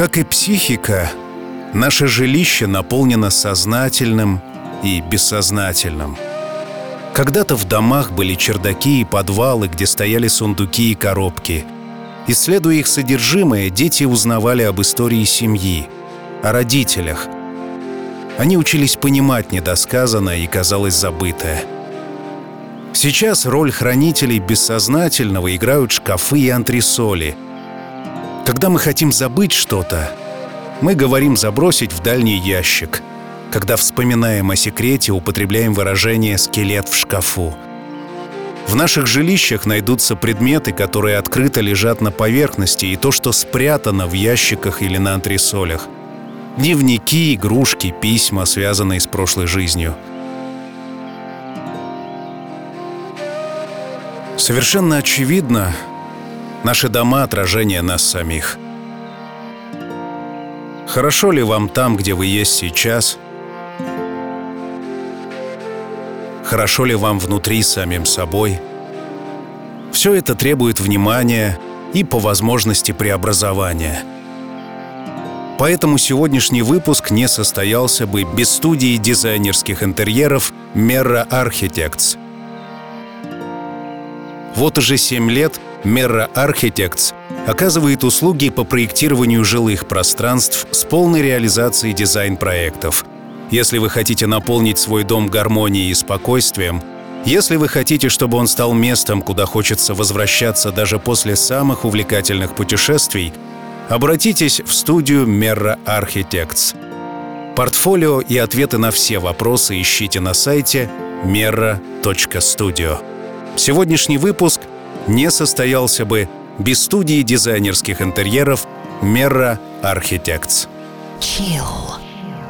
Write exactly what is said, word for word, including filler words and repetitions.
Как и психика, наше жилище наполнено сознательным и бессознательным. Когда-то в домах были чердаки и подвалы, где стояли сундуки и коробки. Исследуя их содержимое, дети узнавали об истории семьи, о родителях. Они учились понимать недосказанное и, казалось, забытое. Сейчас роль хранителей бессознательного играют шкафы и антресоли. Когда мы хотим забыть что-то, мы говорим «забросить в дальний ящик». Когда вспоминаем о секрете, употребляем выражение «скелет в шкафу». В наших жилищах найдутся предметы, которые открыто лежат на поверхности, и то, что спрятано в ящиках или на антресолях. Дневники, игрушки, письма, связанные с прошлой жизнью. Совершенно очевидно, наши дома — отражение нас самих. Хорошо ли вам там, где вы есть сейчас? Хорошо ли вам внутри самим собой? Все это требует внимания и, по возможности, преобразования. Поэтому сегодняшний выпуск не состоялся бы без студии дизайнерских интерьеров Merra Architects. Вот уже семь лет Merra Architects оказывает услуги по проектированию жилых пространств с полной реализацией дизайн-проектов. Если вы хотите наполнить свой дом гармонией и спокойствием, если вы хотите, чтобы он стал местом, куда хочется возвращаться даже после самых увлекательных путешествий, обратитесь в студию Merra Architects. Портфолио и ответы на все вопросы ищите на сайте merra точка studio. Сегодняшний выпуск не состоялся бы без студии дизайнерских интерьеров Merra Architects. Chill.